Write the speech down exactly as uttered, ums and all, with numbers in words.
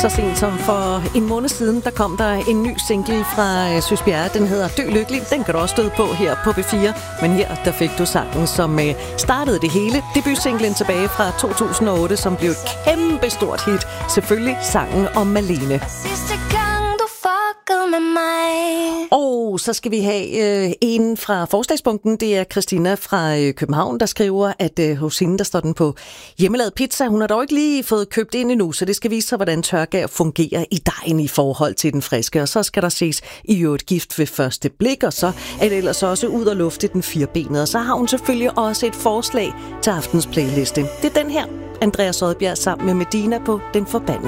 Så sent som for en måned siden, der kom der en ny single fra Søs Bjerre. Den hedder Dø Lykkelig. Den kan du også støde på her på B fire. Men her, der fik du sangen, som startede det hele. Debutsinglen tilbage fra to tusind og otte, som blev et kæmpe stort hit. Selvfølgelig sangen om Malene. Med mig. Og så skal vi have øh, en fra forslagspunkten. Det er Christina fra øh, København, der skriver, at øh, hos hende, der står den på hjemmelavet pizza. Hun har dog ikke lige fået købt ind endnu, så det skal vise sig, hvordan tørgær fungerer i dejen i forhold til den friske. Og så skal der ses i øvrigt gift ved første blik, og så er det ellers også ud og lufte den firebenede. Og så har hun selvfølgelig også et forslag til aftens playliste. Det er den her, Andreas Odbjerg sammen med Medina på Den Forbandede.